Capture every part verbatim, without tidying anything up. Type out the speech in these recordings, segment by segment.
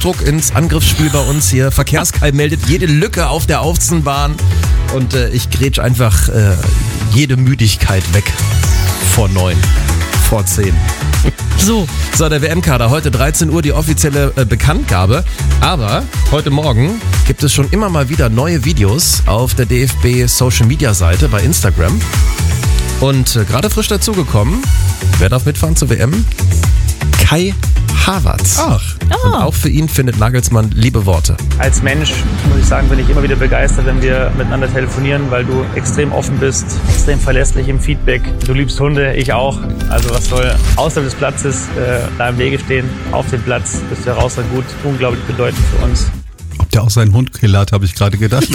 Hochdruck ins Angriffsspiel bei uns hier. Verkehrskeil meldet jede Lücke auf der Außenbahn und äh, ich grätsch einfach äh, jede Müdigkeit weg vor neun, vor zehn. So. So, der W M-Kader, heute dreizehn Uhr die offizielle äh, Bekanntgabe. Aber heute Morgen gibt es schon immer mal wieder neue Videos auf der D F B-Social-Media-Seite bei Instagram. Und äh, gerade frisch dazugekommen, wer darf mitfahren zur W M? Kai Havertz. Ach. Oh. Und auch für ihn findet Nagelsmann liebe Worte. Als Mensch, muss ich sagen, bin ich immer wieder begeistert, wenn wir miteinander telefonieren, weil du extrem offen bist, extrem verlässlich im Feedback. Du liebst Hunde, ich auch. Also was soll außerhalb des Platzes äh, da im Wege stehen? Auf dem Platz bist du herausragend gut, unglaublich bedeutend für uns. Ob der auch seinen Hund killert, habe ich gerade gedacht.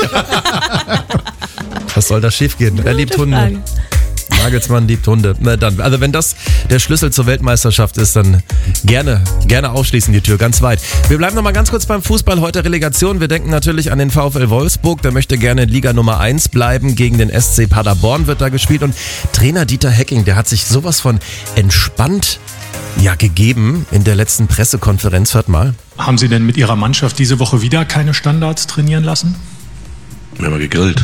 Was soll da schiefgehen? Er liebt Hunde. Frage. Nagelsmann liebt Hunde. Na dann, also wenn das der Schlüssel zur Weltmeisterschaft ist, dann gerne, gerne aufschließen die Tür, ganz weit. Wir bleiben noch mal ganz kurz beim Fußball, heute Relegation. Wir denken natürlich an den VfL Wolfsburg, der möchte gerne in Liga Nummer eins bleiben. Gegen den S C Paderborn wird da gespielt und Trainer Dieter Hecking, der hat sich sowas von entspannt ja gegeben in der letzten Pressekonferenz. Hört mal. Haben Sie denn mit Ihrer Mannschaft diese Woche wieder keine Standards trainieren lassen? Wir haben ja gegrillt.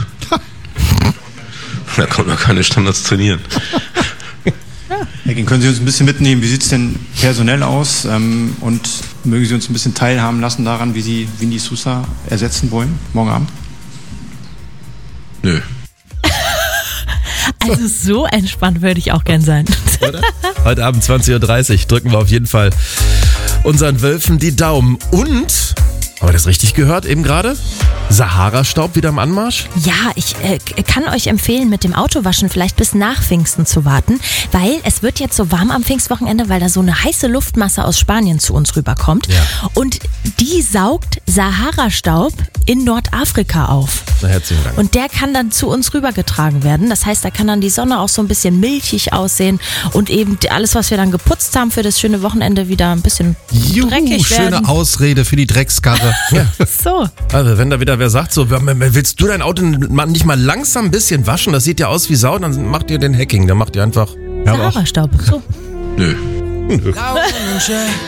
Da konnten wir keine Standards trainieren. Hecking, können Sie uns ein bisschen mitnehmen, wie sieht es denn personell aus? Ähm, und mögen Sie uns ein bisschen teilhaben lassen daran, wie Sie Winnie Sousa ersetzen wollen, morgen Abend? Nö. Also so entspannt würde ich auch gern sein. Oder? Heute Abend zwanzig Uhr dreißig drücken wir auf jeden Fall unseren Wölfen die Daumen. Und, haben wir das richtig gehört eben gerade? Sahara-Staub wieder im Anmarsch? Ja, ich äh, kann euch empfehlen, mit dem Autowaschen vielleicht bis nach Pfingsten zu warten, weil es wird jetzt so warm am Pfingstwochenende, weil da so eine heiße Luftmasse aus Spanien zu uns rüberkommt. Ja. Und die saugt Sahara-Staub in Nordafrika auf. Na, herzlichen Dank. Und der kann dann zu uns rübergetragen werden. Das heißt, da kann dann die Sonne auch so ein bisschen milchig aussehen und eben alles, was wir dann geputzt haben für das schöne Wochenende, wieder ein bisschen Juhu, dreckig schöne werden. Ausrede für die Dreckskarre. Ja. So. Also wenn da wieder wer sagt, so willst du dein Auto nicht mal langsam ein bisschen waschen? Das sieht ja aus wie Sau, dann macht ihr den Hacking, dann macht ihr einfach... Sahara-Staub. So. Nö.